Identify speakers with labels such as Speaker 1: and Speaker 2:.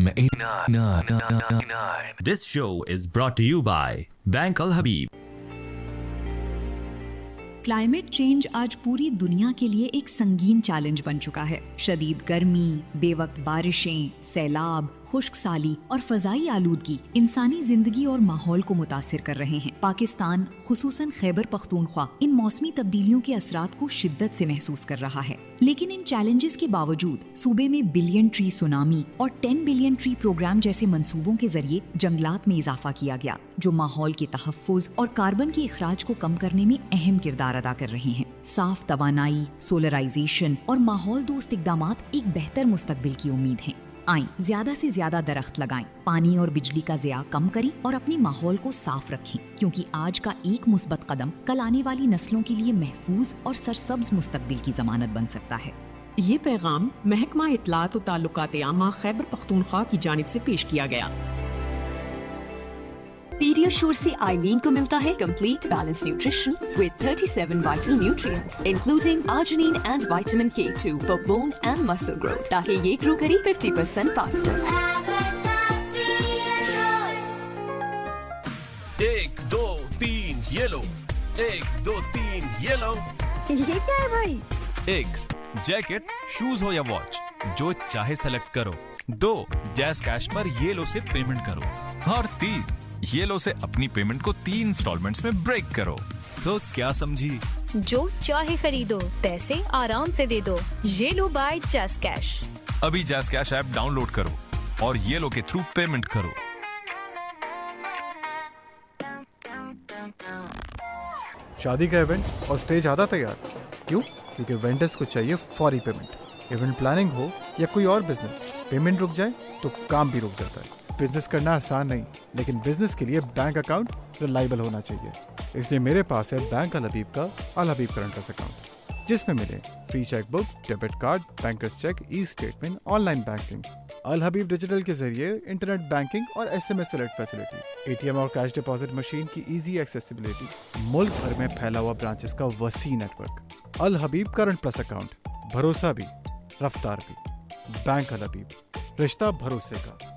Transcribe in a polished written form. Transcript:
Speaker 1: FM 89.
Speaker 2: This show is brought to you by Bank Al Habib.
Speaker 3: Climate change आज पूरी दुनिया के लिए एक संगीन चैलेंज बन चुका है। शदीद गर्मी, बेवक्त बारिशें, सैलाब, खुश्क साली और फजाई आलूदगी इंसानी जिंदगी और माहौल को मुतासिर कर रहे हैं। पाकिस्तान खुसूसन खैबर पख्तूनख्वा इन मौसमी तब्दीलियों के असरात को शिद्दत से महसूस कर रहा है। लेकिन इन चैलेंजेस के बावजूद सूबे में बिलियन ट्री सुनामी और 10 बिलियन ट्री प्रोग्राम जैसे मंसूबों के जरिए जंगलात में इजाफा किया गया, जो माहौल के तहफ्फुज और कार्बन के इखराज को कम करने में अहम किरदार अदा कर रहे हैं। साफ तवानाई, सोलराइजेशन और माहौल दोस्त इक़दामात एक बेहतर मुस्तकबिल की उम्मीद हैं। आएं, ज्यादा से ज्यादा दरख्त लगाएं, पानी और बिजली का ज़िया कम करें और अपने माहौल को साफ रखें, क्योंकि आज का एक मुस्बत कदम कल आने वाली नस्लों के लिए महफूज और सरसब्ज मुस्तकबिल की जमानत बन सकता है।
Speaker 4: ये पैगाम महकमा इत्तलात और ताल्लुकात आमा खैबर पख्तूनख्वा की जानिब से पेश किया गया।
Speaker 5: पीडियाश्योर से आइवीन को मिलता है complete balance nutrition with 37 vital nutrients including arginine and vitamin K2 for bone and muscle growth, ताकि ये ग्रो करे 50% फास्टर।
Speaker 6: 1 2 3 ये लो, 1 2 3 ये लो।
Speaker 7: ये क्या है भाई?
Speaker 8: 1 जैकेट, शूज हो या वॉच, जो चाहे सेलेक्ट करो। 2 जैज़ कैश पर येलो से पेमेंट करो। और 3 येलो से अपनी पेमेंट को 3 इंस्टॉलमेंट्स में ब्रेक करो। तो क्या समझी?
Speaker 9: जो चाहे खरीदो, पैसे आराम से दे दो। Yellow bye jazz cash.
Speaker 8: अभी जैज़ कैश ऐप डाउनलोड करो और येलो के थ्रू पेमेंट करो।
Speaker 10: शादी का इवेंट और स्टेज आधा तैयार। क्यों? क्योंकि वेंडर्स को चाहिए फौरी पेमेंट। इवेंट प्लानिंग हो या कोई और बिजनेस, पेमेंट रुक जाए तो काम भी रुक जाता है। बिजनेस करना आसान नहीं, लेकिन बिजनेस के लिए बैंक अकाउंट रिलायबल होना चाहिए। इसलिए मेरे पास है बैंक अल हबीब का अल हबीब करंट अकाउंट, जिसमें मिले free chequebook, debit card, bankers check, e statement, online banking. अल हबीब डिजिटल के जरिए इंटरनेट बैंकिंग और SMS अलर्ट फैसिलिटी, ATM और कैश डिपॉजिट मशीन की इजी एक्सेसिबिलिटी, मुल्क भर में फैला हुआ ब्रांचेस का वसी नेटवर्क। अल हबीब करंट प्लस अकाउंट, भरोसा भी रफ्तार भी। बैंक अल हबीब, रिश्ता भरोसे का।